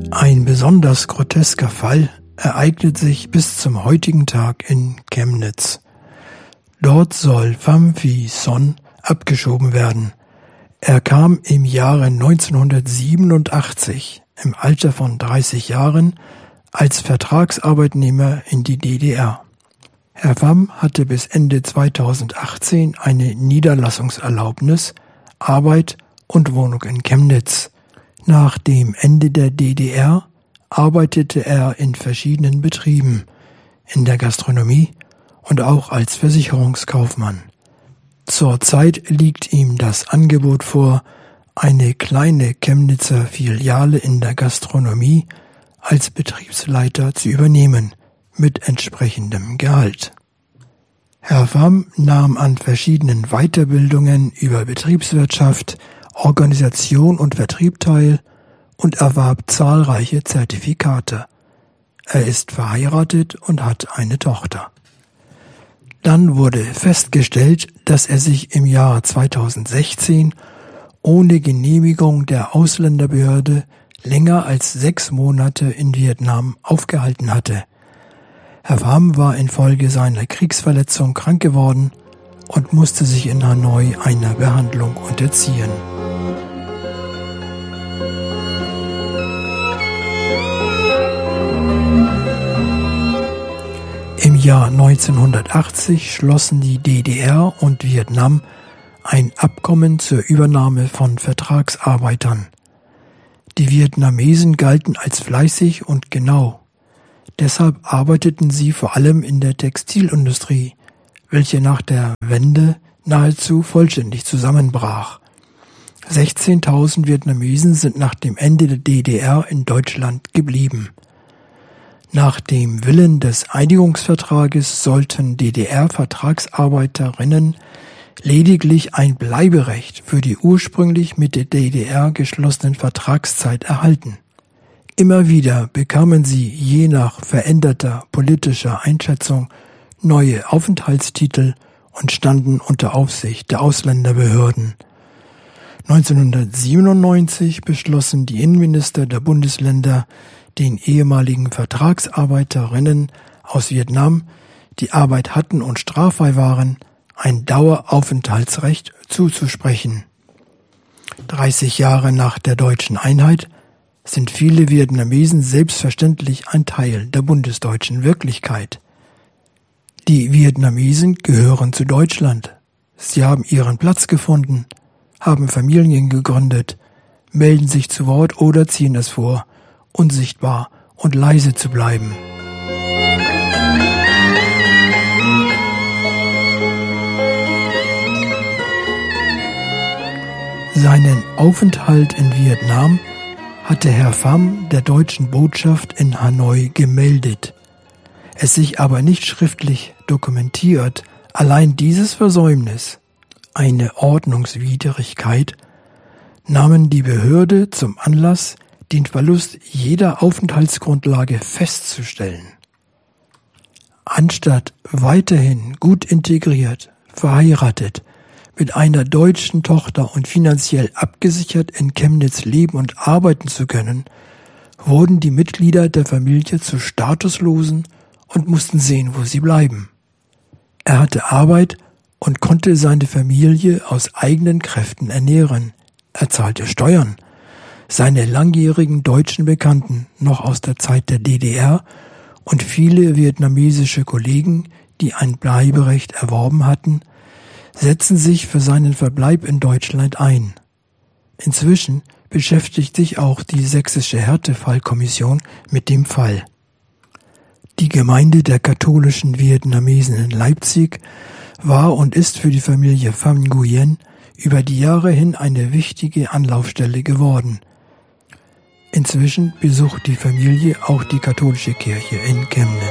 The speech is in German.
Ein besonders grotesker Fall ereignet sich bis zum heutigen Tag in Chemnitz. Dort soll Pham Vy Son abgeschoben werden. Er kam im Jahre 1987 im Alter von 30 Jahren als Vertragsarbeitnehmer in die DDR. Herr Pham hatte bis Ende 2018 eine Niederlassungserlaubnis, Arbeit und Wohnung in Chemnitz. Nach dem Ende der DDR arbeitete er in verschiedenen Betrieben, in der Gastronomie und auch als Versicherungskaufmann. Zurzeit liegt ihm das Angebot vor, eine kleine Chemnitzer Filiale in der Gastronomie als Betriebsleiter zu übernehmen, mit entsprechendem Gehalt. Herr Pham nahm an verschiedenen Weiterbildungen über Betriebswirtschaft, Organisation und Vertrieb teil und erwarb zahlreiche Zertifikate. Er ist verheiratet und hat eine Tochter. Dann wurde festgestellt, dass er sich im Jahr 2016 ohne Genehmigung der Ausländerbehörde länger als 6 Monate in Vietnam aufgehalten hatte. Herr Pham war infolge seiner Kriegsverletzung krank geworden und musste sich in Hanoi einer Behandlung unterziehen. Im Jahr 1980 schlossen die DDR und Vietnam ein Abkommen zur Übernahme von Vertragsarbeitern. Die Vietnamesen galten als fleißig und genau. Deshalb arbeiteten sie vor allem in der Textilindustrie, welche nach der Wende nahezu vollständig zusammenbrach. 16.000 Vietnamesen sind nach dem Ende der DDR in Deutschland geblieben. Nach dem Willen des Einigungsvertrages sollten DDR-Vertragsarbeiterinnen lediglich ein Bleiberecht für die ursprünglich mit der DDR geschlossenen Vertragszeit erhalten. Immer wieder bekamen sie je nach veränderter politischer Einschätzung neue Aufenthaltstitel und standen unter Aufsicht der Ausländerbehörden. 1997 beschlossen die Innenminister der Bundesländer, den ehemaligen Vertragsarbeiterinnen aus Vietnam, die Arbeit hatten und straffrei waren, ein Daueraufenthaltsrecht zuzusprechen. 30 Jahre nach der deutschen Einheit sind viele Vietnamesen selbstverständlich ein Teil der bundesdeutschen Wirklichkeit. Die Vietnamesen gehören zu Deutschland. Sie haben ihren Platz gefunden, haben Familien gegründet, melden sich zu Wort oder ziehen es vor, unsichtbar und leise zu bleiben. Seinen Aufenthalt in Vietnam hatte Herr Pham der deutschen Botschaft in Hanoi gemeldet. Es sich aber nicht schriftlich dokumentiert, allein dieses Versäumnis, eine Ordnungswidrigkeit, nahmen die Behörde zum Anlass, den Verlust jeder Aufenthaltsgrundlage festzustellen. Anstatt weiterhin gut integriert, verheiratet, mit einer deutschen Tochter und finanziell abgesichert in Chemnitz leben und arbeiten zu können, wurden die Mitglieder der Familie zu Statuslosen und mussten sehen, wo sie bleiben. Er hatte Arbeit und konnte seine Familie aus eigenen Kräften ernähren. Er zahlte Steuern. Seine langjährigen deutschen Bekannten noch aus der Zeit der DDR und viele vietnamesische Kollegen, die ein Bleiberecht erworben hatten, setzen sich für seinen Verbleib in Deutschland ein. Inzwischen beschäftigt sich auch die Sächsische Härtefallkommission mit dem Fall. Die Gemeinde der katholischen Vietnamesen in Leipzig war und ist für die Familie Pham Nguyen über die Jahre hin eine wichtige Anlaufstelle geworden. Inzwischen besucht die Familie auch die katholische Kirche in Chemnitz.